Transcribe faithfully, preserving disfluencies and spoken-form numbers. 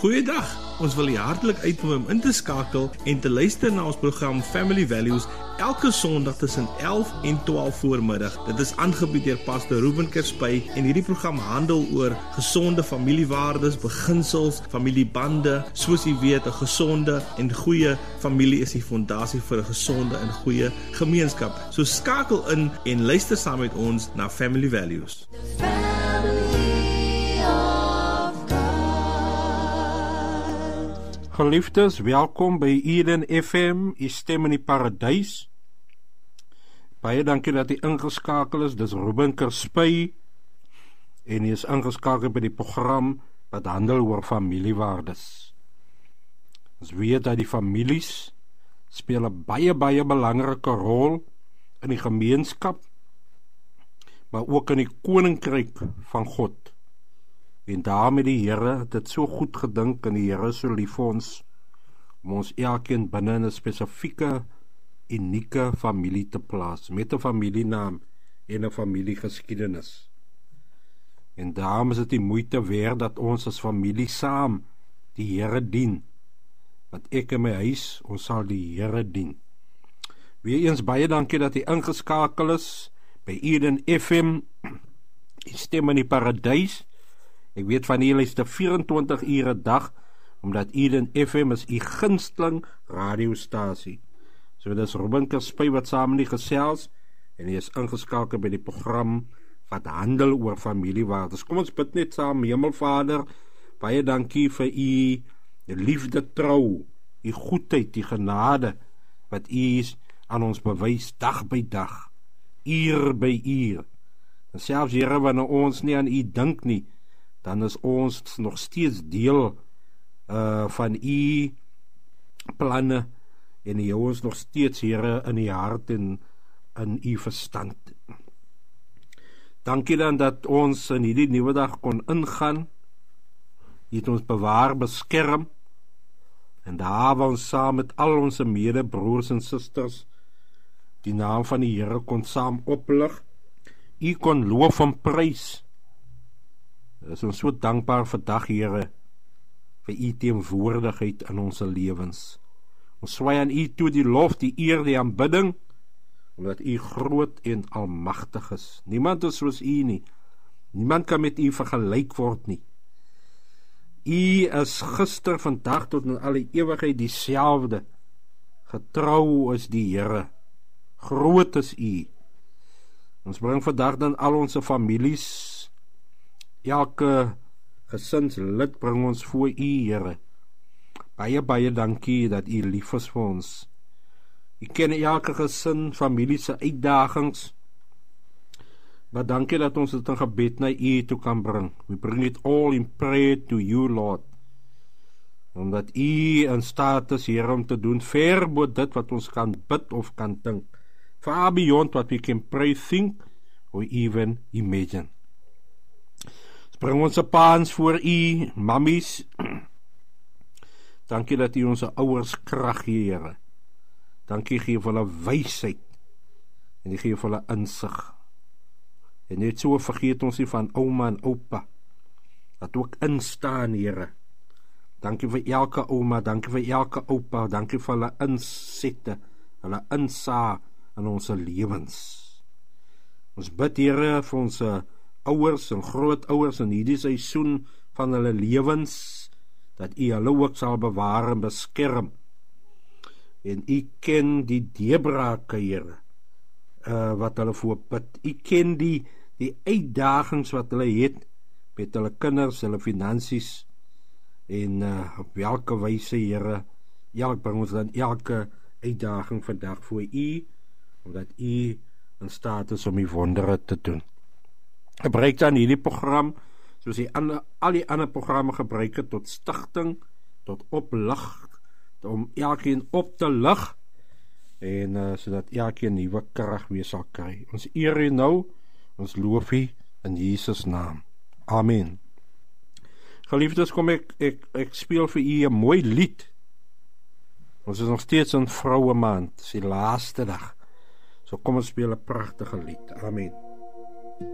Goeiedag, ons wil u hartlik uitnooi om in te skakel en te luister na ons program Family Values elke Sondag tussen elf en twaalf voormiddag. Dit is aangebied deur Pastor Ruben Kerspy en hierdie program handel oor gesonde familiewaardes, beginsels, familiebande. Soos u weet, 'n gesonde en goeie familie is die fondasie vir 'n gesonde en goeie gemeenskap. So skakel in en luister saam met ons na Family Values. Geliefdes, welkom by Eden F M, u stem in die paradys. Baie dankie dat u ingeskakel is, dis Ruben Kerspy, en u is ingeskakel by die program wat handel oor familiewaardes. Ons weet dat die families speel 'n baie, baie belangrike rol in die gemeenskap, maar ook in die koninkryk van God. En daarmee die Here het dit so goed gedink en die Here so lief vir ons om ons elkeen binne 'n spesifieke, unieke familie te plaas, met 'n familienaam en 'n familiegeskiedenis. En daarom is dit die moeite werd dat ons as familie saam die Here dien. Want ek en my huis, ons sal die Here dien. Weereens baie dankie dat jy ingeskakel is by Eden F M, die stem in die paradys. Ek weet van julle is dit vyf-en-twintig ure 'n dag, omdat Eden F M is u gunsteling radiostasie. So dit is Ruben Kerspy wat saam met die gesels, en hy is ingeskakel by die program wat handel oor familiewaardes. Kom ons bid net saam. Hemelvader, baie dankie vir u liefde, trou, u goedheid, u genade, wat u aan ons bewys dag by dag, uur by uur. En selfs Here, wanneer ons nie aan u dink nie, dan is ons nog steeds deel uh, van u planne, en u hou ons nog steeds, Here, in u hart en in u verstand. Dankie dan dat ons in hierdie nuwe dag kon ingaan, u het ons bewaar, beskerm, en daar waar ons saam met al ons medebroers en susters die naam van die Here kon saam oplig, u kon loof en prys. Is ons so dankbaar vandag, Here, vir u teenwoordigheid in ons lewens. Ons swaai aan u toe die lof, die eer, die aanbidding, omdat u groot en almagtig is. Niemand is soos u nie. Niemand kan met u vergelyk word nie. U is gister, vandag tot in alle ewigheid dieselfde. Getrou is die Here. Groot is u. Ons bring vandag dan al ons families, elke gesinslid bring ons voor u, Here. Baie, baie dankie dat u lief is vir ons. U ken elke gesin, familie se uitdagings, maar dankie dat ons dit in gebed na u toe kan bring. We bring it all in prayer to you, Lord. Omdat u in staat is, Here, om te doen ver bo dit wat ons kan bid of kan dink. Far beyond what we can pray, think, or even imagine. Bring ons paans voor u, mammies. Dankie dat u ons ouers krag gee, Here. Dankie gee vir hulle wysheid, en u gee vir hulle insig. En net so vergeet ons nie van ouma en oupa, wat ook instaan, Here. Dankie vir elke ouma, dankie vir elke oupa, dankie vir hulle insette, hulle insa in ons lewens. Ons bid, Here, vir ons ouers en grootouers in hierdie seisoen van hulle lewens, dat u hulle ook sal bewaar en beskerm. En u ken die deurbrake, Here, uh, wat hulle voorbid. U ken die, die uitdagings wat hulle het met hulle kinders, hulle finansies, en uh, op welke wyse, Here, elk bring ons dan elke uitdaging vandag voor u, omdat u in staat is om die wondere te doen. Gebruik dan hierdie program, soos die ander, al die ander programme gebruik het, tot stigting, tot oplig, om elkeen op te lig, en uh, sodat elkeen nuwe krag weer sal kry. Ons eer u nou, ons loof u in Jesus naam. Amen. Geliefdes, kom ek, ek, ek speel vir u 'n mooi lied. Ons is nog steeds in Vrouwe Maand, dis die laaste dag. So kom ons speel 'n pragtige lied. Amen.